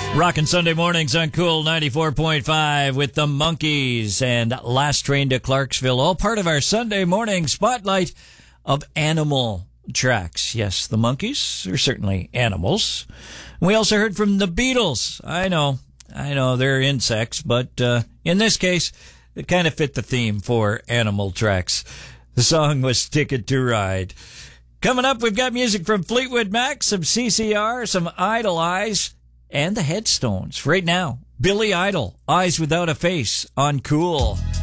Rockin' Sunday mornings on Cool 94.5 with the Monkees and Last Train to Clarksville, all part of our Sunday morning spotlight of animal tracks. Yes, the Monkees are certainly animals. We also heard from the Beatles. I know, they're insects, but in this case, it kind of fit the theme for animal tracks. The song was Ticket to Ride. Coming up, we've got music from Fleetwood Mac, some CCR, some Idolize, and the Headstones. Right now, Billy Idol, Eyes Without a Face on Cool.